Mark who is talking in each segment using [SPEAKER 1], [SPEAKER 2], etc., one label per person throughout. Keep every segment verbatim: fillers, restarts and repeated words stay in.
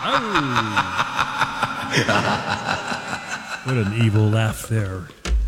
[SPEAKER 1] What an evil laugh there.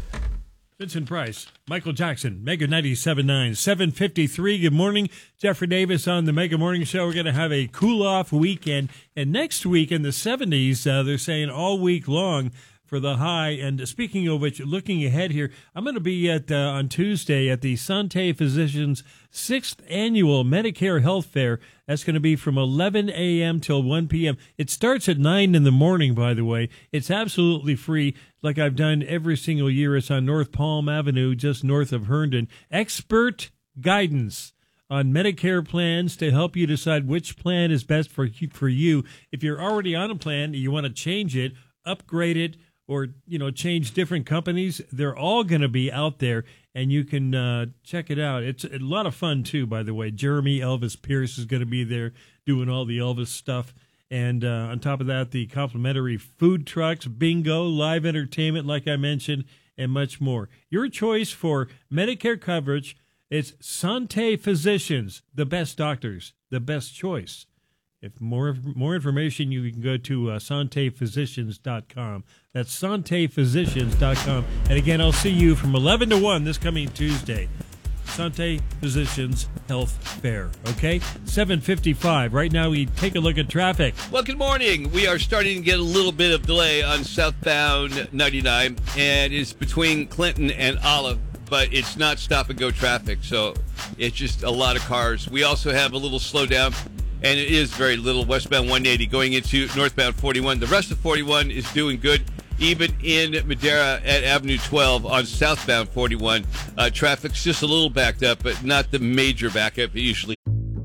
[SPEAKER 1] Vincent Price, Michael Jackson, Mega ninety-seven point nine, seven fifty-three. Good morning. Jeffrey Davis on the Mega Morning Show. We're going to have a cool-off weekend. And next week in the seventies, uh, they're saying all week long for the high. And speaking of which, looking ahead here, I'm going to be at uh, on Tuesday at the Santé Physicians' sixth Annual Medicare Health Fair. That's going to be from eleven a.m. till one p.m. It starts at nine in the morning, by the way. It's absolutely free, like I've done every single year. It's on North Palm Avenue, just north of Herndon. Expert guidance on Medicare plans to help you decide which plan is best for you, for you. If you're already on a plan and you want to change it, upgrade it, or, you know, change different companies, they're all going to be out there, and you can uh, check it out. It's a lot of fun, too, by the way. Jeremy Elvis Pierce is going to be there doing all the Elvis stuff. And uh, on top of that, the complimentary food trucks, bingo, live entertainment, like I mentioned, and much more. Your choice for Medicare coverage is Santé Physicians, the best doctors, the best choice. If more more information, you can go to uh, santé physicians dot com. That's santé physicians dot com. And again, I'll see you from eleven to one this coming Tuesday. Santé Physicians Health Fair. Okay? seven fifty-five. Right now, we take a look at traffic.
[SPEAKER 2] Well, good morning. We are starting to get a little bit of delay on southbound ninety-nine, and it's between Clinton and Olive, but it's not stop-and-go traffic, so it's just a lot of cars. We also have a little slowdown, and it is very little, westbound one eighty going into northbound forty-one. The rest of forty-one is doing good. Even in Madera at Avenue twelve on southbound forty-one, uh, traffic's just a little backed up, but not the major backup it usually.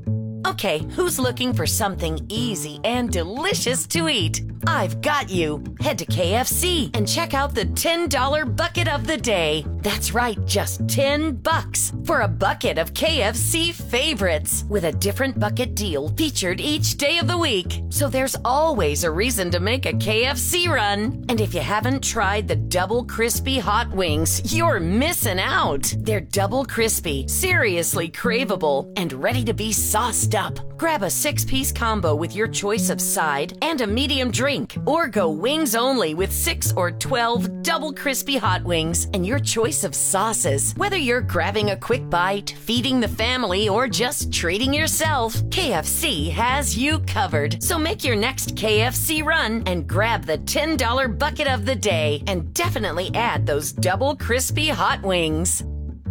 [SPEAKER 3] Okay, who's looking for something easy and delicious to eat? I've got you. Head to K F C and check out the ten dollar bucket of the day. That's right, just ten bucks for a bucket of K F C favorites with a different bucket deal featured each day of the week. So there's always a reason to make a K F C run. And if you haven't tried the double crispy hot wings, you're missing out. They're double crispy, seriously craveable, and ready to be sauced up. Grab a six-piece combo with your choice of side and a medium drink, or go wings only with six or twelve double crispy hot wings and your choice of sauces. Whether you're grabbing a quick bite, feeding the family, or just treating yourself, K F C has you covered. So make your next K F C run and grab the ten dollar bucket of the day, and definitely add those double crispy hot wings.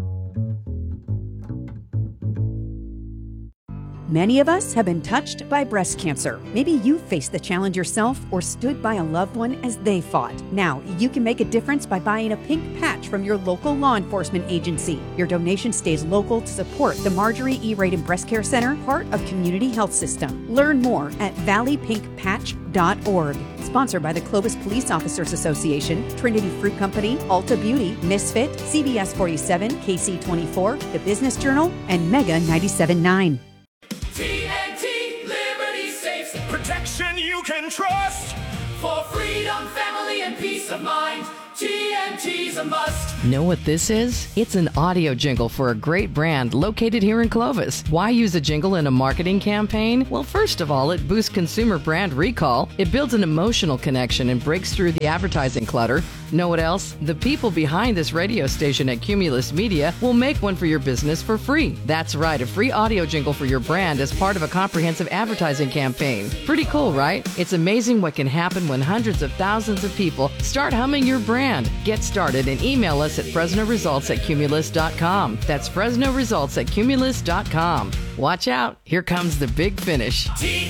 [SPEAKER 4] Many of us have been touched by breast cancer. Maybe you faced the challenge yourself or stood by a loved one as they fought. Now, you can make a difference by buying a pink patch from your local law enforcement agency. Your donation stays local to support the Marjorie E. Radin Breast Care Center, part of Community Health System. Learn more at valley pink patch dot org. Sponsored by the Clovis Police Officers Association, Trinity Fruit Company, Ulta Beauty, Misfit, C B S forty-seven, K C twenty-four, The Business Journal, and Mega ninety-seven point nine.
[SPEAKER 5] T N T, Liberty Safes, protection you can trust. For freedom, family, and peace of mind, T N T's a must.
[SPEAKER 6] Know what this is? It's an audio jingle for a great brand located here in Clovis. Why use a jingle in a marketing campaign? Well, first of all, it boosts consumer brand recall. It builds an emotional connection and breaks through the advertising clutter. Know what else? The people behind this radio station at Cumulus Media will make one for your business for free. That's right, a free audio jingle for your brand as part of a comprehensive advertising campaign. Pretty cool, right? It's amazing what can happen when hundreds of thousands of people start humming your brand. Get started and email us at Fresno Results at Cumulus dot com. That's Fresno Results at Cumulus dot com. Watch out, here comes the big finish.